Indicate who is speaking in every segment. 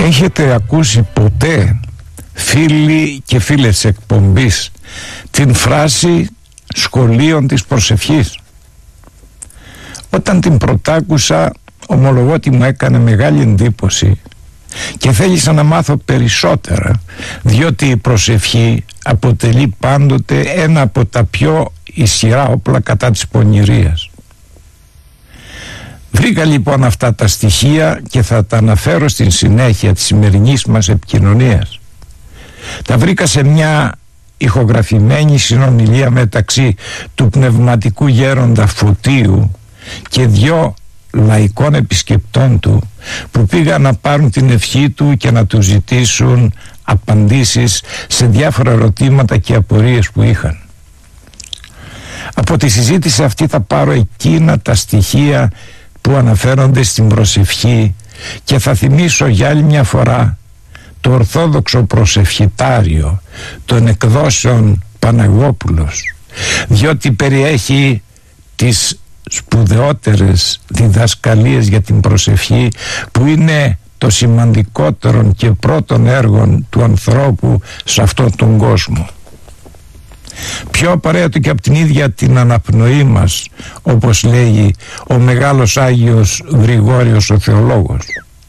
Speaker 1: Έχετε ακούσει ποτέ, φίλοι και φίλες της εκπομπής, την φράση σχολείων της προσευχής? Όταν την πρωτάκουσα, ομολογώ ότι μου έκανε μεγάλη εντύπωση και θέλησα να μάθω περισσότερα, διότι η προσευχή αποτελεί πάντοτε ένα από τα πιο ισχυρά όπλα κατά της πονηρίας. Βρήκα λοιπόν αυτά τα στοιχεία και θα τα αναφέρω στην συνέχεια της σημερινής μας επικοινωνίας. Τα βρήκα σε μια ηχογραφημένη συνομιλία μεταξύ του πνευματικού γέροντα Φωτίου και δυο λαϊκών επισκεπτών του που πήγαν να πάρουν την ευχή του και να του ζητήσουν απαντήσεις σε διάφορα ερωτήματα και απορίες που είχαν. Από τη συζήτηση αυτή θα πάρω εκείνα τα στοιχεία που αναφέρονται στην προσευχή και θα θυμίσω για άλλη μια φορά το ορθόδοξο προσευχητάριο των εκδόσεων Παναγόπουλος, διότι περιέχει τις σπουδαιότερες διδασκαλίες για την προσευχή που είναι το σημαντικότερο και πρώτον έργο του ανθρώπου σε αυτόν τον κόσμο. Πιο απαραίτητο και από την ίδια την αναπνοή μας, όπως λέγει ο μεγάλος Άγιος Γρηγόριος ο Θεολόγος.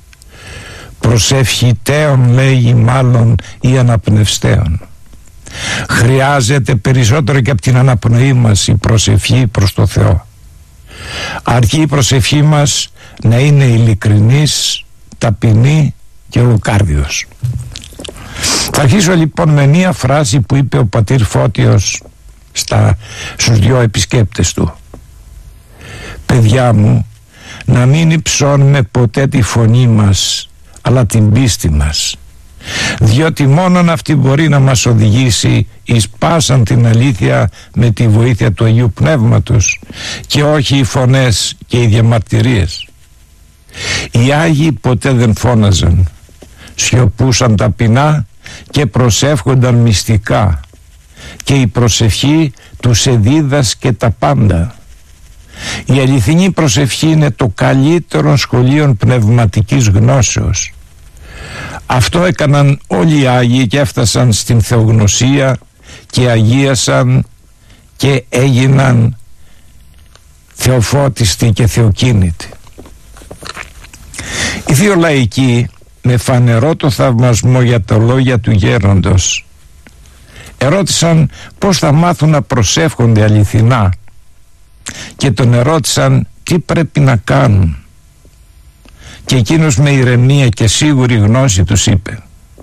Speaker 1: Προσευχητέων λέγει μάλλον ή αναπνευστέων. Χρειάζεται περισσότερο και από την αναπνοή μας η προσευχή προς το Θεό. Αρκεί η προσευχή μας να είναι ειλικρινής, ταπεινή και ολοκάρδιος. Θα αρχίσω λοιπόν με μία φράση που είπε ο πατήρ Φώτιος στους δυο επισκέπτες του. «Παιδιά μου, να μην υψώνουμε ποτέ τη φωνή μας, αλλά την πίστη μας, διότι μόνον αυτή μπορεί να μας οδηγήσει εις πάσαν την αλήθεια με τη βοήθεια του Αγίου Πνεύματος και όχι οι φωνές και οι διαμαρτυρίες. Οι Άγιοι ποτέ δεν φώναζαν, σιωπούσαν ταπεινά και προσεύχονταν μυστικά και η προσευχή τους εδίδασκε τα πάντα. Η αληθινή προσευχή είναι το καλύτερο σχολείο πνευματικής γνώσεως. Αυτό έκαναν όλοι οι Άγιοι και έφτασαν στην θεογνωσία και αγίασαν και έγιναν θεοφώτιστοι και θεοκίνητοι. Οι δύο λαϊκοί, με φανερό το θαυμασμό για τα λόγια του γέροντος, ερώτησαν πώς θα μάθουν να προσεύχονται αληθινά και τον ερώτησαν τι πρέπει να κάνουν. Και εκείνος με ηρεμία και σίγουρη γνώση τους είπε: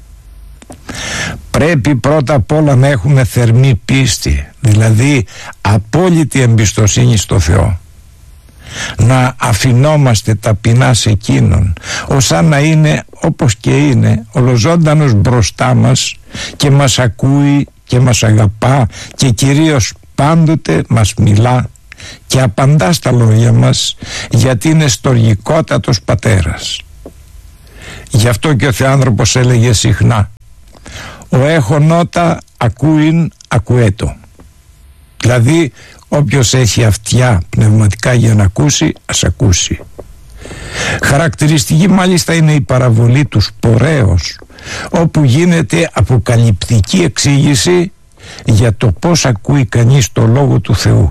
Speaker 1: πρέπει πρώτα απ' όλα να έχουμε θερμή πίστη, δηλαδή απόλυτη εμπιστοσύνη στο Θεό. Να αφινόμαστε ταπεινά σε εκείνον, ως να είναι όπως και είναι, ολοζώντανος μπροστά μας και μας ακούει και μας αγαπά και κυρίως πάντοτε μας μιλά και απαντά στα λόγια μας, γιατί είναι στοργικότατος πατέρας. Γι' αυτό και ο Θεάνθρωπος έλεγε συχνά: ο έχων ότα ακούειν ακουέτο. Δηλαδή όποιος έχει αυτιά πνευματικά για να ακούσει, ας ακούσει. Χαρακτηριστική μάλιστα είναι η παραβολή του Σπορέως, όπου γίνεται αποκαλυπτική εξήγηση για το πώς ακούει κανείς το Λόγο του Θεού.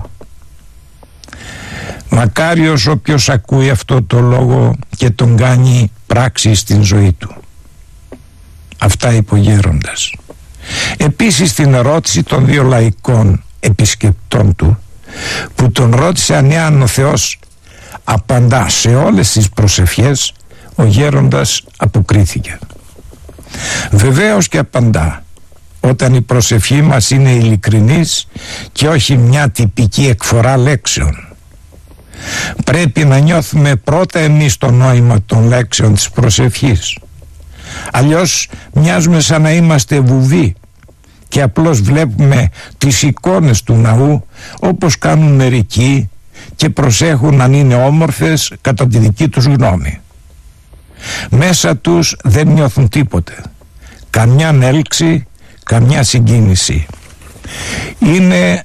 Speaker 1: Μακάριος όποιος ακούει αυτό το λόγο και τον κάνει πράξη στην ζωή του. Αυτά είπε ο γέροντας. Επίσης την ερώτηση των δύο λαϊκών επισκεπτών του, που τον ρώτησε αν ο Θεός απαντά σε όλες τις προσευχές, ο γέροντας αποκρίθηκε: βεβαίως και απαντά, όταν η προσευχή μας είναι ειλικρινής και όχι μια τυπική εκφορά λέξεων. Πρέπει να νιώθουμε πρώτα εμείς το νόημα των λέξεων της προσευχής. Αλλιώς μοιάζουμε σαν να είμαστε βουβοί και απλώς βλέπουμε τις εικόνες του ναού όπως κάνουν μερικοί και προσέχουν αν είναι όμορφες κατά τη δική τους γνώμη. Μέσα τους δεν νιώθουν τίποτε, καμιά έλξη, καμιά συγκίνηση. Είναι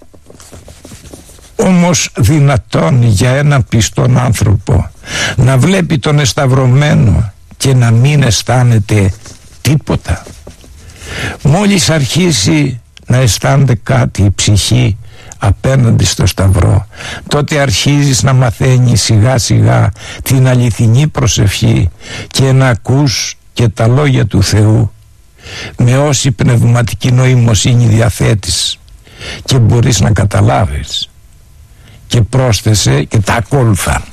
Speaker 1: όμως δυνατόν για έναν πιστόν άνθρωπο να βλέπει τον εσταυρωμένο και να μην αισθάνεται τίποτα. Μόλις αρχίσει να αισθάνεται κάτι η ψυχή απέναντι στο Σταυρό, τότε αρχίζεις να μαθαίνεις σιγά σιγά την αληθινή προσευχή και να ακούς και τα λόγια του Θεού με όση πνευματική νοημοσύνη διαθέτεις και μπορείς να καταλάβεις. Και πρόσθεσε και τα ακόλουθα.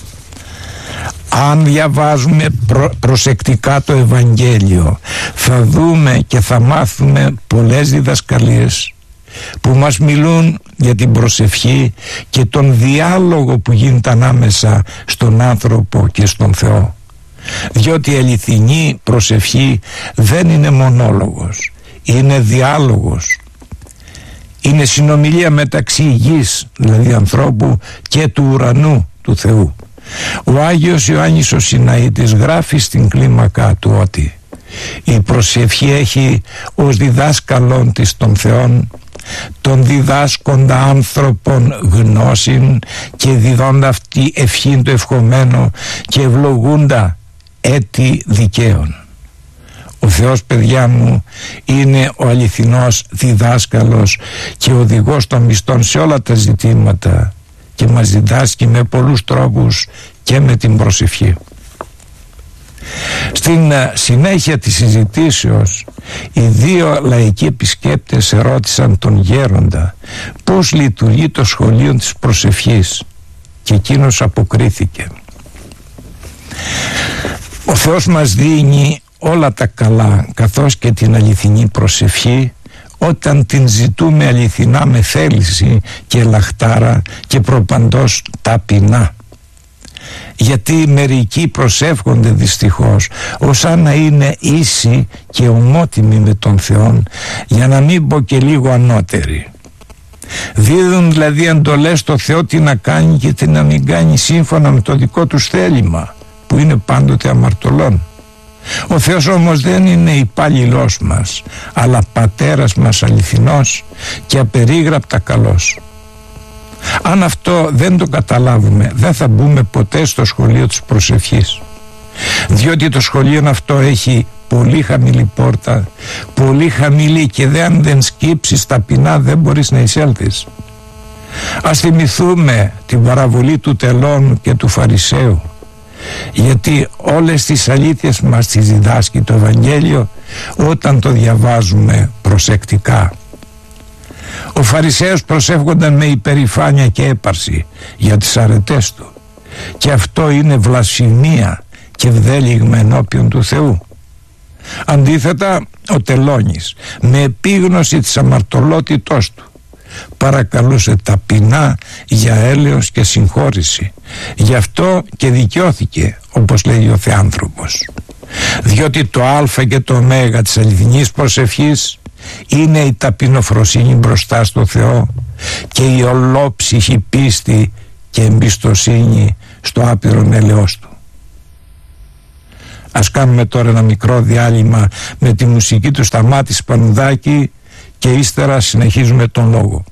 Speaker 1: Αν διαβάζουμε προσεκτικά το Ευαγγέλιο, θα δούμε και θα μάθουμε πολλές διδασκαλίες που μας μιλούν για την προσευχή και τον διάλογο που γίνεται ανάμεσα στον άνθρωπο και στον Θεό. Διότι η αληθινή προσευχή δεν είναι μονόλογος, είναι διάλογος. Είναι συνομιλία μεταξύ γης, δηλαδή ανθρώπου, και του ουρανού, του Θεού. Ο Άγιος Ιωάννης ο Συναήτης γράφει στην κλίμακά του ότι η προσευχή έχει ως διδάσκαλον της των Θεών τον διδάσκοντα άνθρωπον γνώσιν και διδώντα αυτή ευχήν το ευχομένο και ευλογούντα έτη δικαίων. Ο Θεός, παιδιά μου, είναι ο αληθινός διδάσκαλος και οδηγός των μισθών σε όλα τα ζητήματα και μας διδάσκει με πολλούς τρόπους και με την προσευχή. Στην συνέχεια της συζητήσεως οι δύο λαϊκοί επισκέπτες ερώτησαν τον γέροντα πώς λειτουργεί το σχολείο της προσευχής και εκείνος αποκρίθηκε: ο Θεός μας δίνει όλα τα καλά καθώς και την αληθινή προσευχή όταν την ζητούμε αληθινά με θέληση και λαχτάρα και προπαντός ταπεινά. Γιατί μερικοί προσεύχονται δυστυχώς ως να είναι ίσοι και ομότιμοι με τον Θεό, για να μην πω και λίγο ανώτεροι. Δίδουν δηλαδή εντολές στο Θεό τι να κάνει και τι να μην κάνει σύμφωνα με το δικό τους θέλημα, που είναι πάντοτε αμαρτωλών. Ο Θεός όμως δεν είναι υπάλληλός μας, αλλά πατέρας μας αληθινός και απερίγραπτα καλός. Αν αυτό δεν το καταλάβουμε, δεν θα μπούμε ποτέ στο σχολείο της προσευχής, διότι το σχολείο αυτό έχει πολύ χαμηλή πόρτα, πολύ χαμηλή, και αν δεν σκύψεις ταπεινά δεν μπορείς να εισέλθεις. Ας θυμηθούμε την παραβολή του τελώνου και του Φαρισαίου, γιατί όλες τις αλήθειες μας τις διδάσκει το Ευαγγέλιο όταν το διαβάζουμε προσεκτικά. Ο Φαρισαίος προσεύχονταν με υπερηφάνεια και έπαρση για τις αρετές του, και αυτό είναι βλασφημία και βδέλιγμα ενώπιον του Θεού. Αντίθετα, ο τελώνης με επίγνωση της αμαρτωλότητός του παρακαλούσε ταπεινά για έλεος και συγχώρηση. Γι' αυτό και δικαιώθηκε, όπως λέει ο Θεάνθρωπος. Διότι το α και το ω της αληθινής προσευχής είναι η ταπεινοφροσύνη μπροστά στο Θεό και η ολόψυχη πίστη και εμπιστοσύνη στο άπειρον έλεος του. Ας κάνουμε τώρα ένα μικρό διάλειμμα με τη μουσική του Σταμάτη Πανουδάκη και ύστερα συνεχίζουμε τον λόγο.